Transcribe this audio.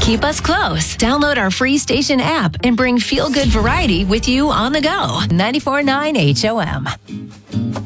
Keep us close. Download our free station app and bring feel-good variety with you on the go. 94.9 HOM.